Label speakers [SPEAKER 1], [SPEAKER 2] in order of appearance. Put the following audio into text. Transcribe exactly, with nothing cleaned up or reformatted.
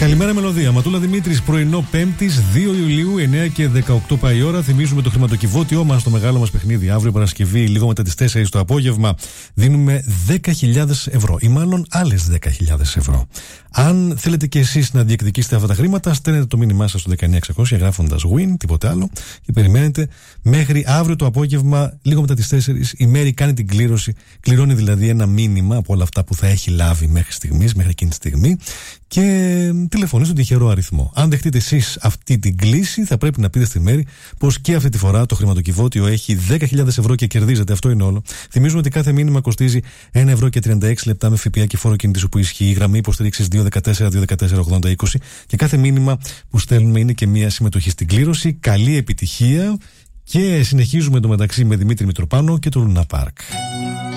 [SPEAKER 1] Καλημέρα, Μελωδία. Ματούλα Δημήτρης, πρωινό Πέμπτης, δύο Ιουλίου, εννέα και δεκαοκτώ πάει η ώρα. Θυμίζουμε το χρηματοκιβώτιό μας, το μεγάλο μας παιχνίδι. Αύριο Παρασκευή, λίγο μετά τις τέσσερις το απόγευμα, δίνουμε δέκα χιλιάδες ευρώ ή μάλλον άλλες δέκα χιλιάδες ευρώ. Αν θέλετε και εσείς να διεκδικήσετε αυτά τα χρήματα, στέλνετε το μήνυμά σας στο δεκαεννιά εξακόσια γράφοντας win, τίποτε άλλο, και περιμένετε μέχρι αύριο το απόγευμα, λίγο μετά τις τέσσερις. Η Μέρη κάνει την κλήρωση, κληρώνει δηλαδή ένα μήνυμα από όλα αυτά που θα έχει λάβει μέχρι στιγμής, μέχρι εκείνη τη στιγμή, και τηλεφωνεί στον τυχερό αριθμό. Αν δεχτείτε εσείς αυτή την κλήση, θα πρέπει να πείτε στη Μέρη πως και αυτή τη φορά το χρηματοκιβώτιο έχει δέκα χιλιάδες ευρώ και κερδίζετε. Αυτό είναι όλο. Θυμίζουμε ότι κάθε μήνυμα κοστίζει ένα ευρώ και τριάντα έξι λεπτά με ΦΠΑ και φόρο κινητής που ισχύει. Η γραμμή υποστήριξης δύο ένα τέσσερα δύο ένα τέσσερα ογδόντα είκοσι. Και κάθε μήνυμα που στέλνουμε είναι και μια συμμετοχή στην κλήρωση. Καλή επιτυχία και συνεχίζουμε το μεταξύ με Δημήτρη Μητροπάνο και το Λούνα Πάρκ.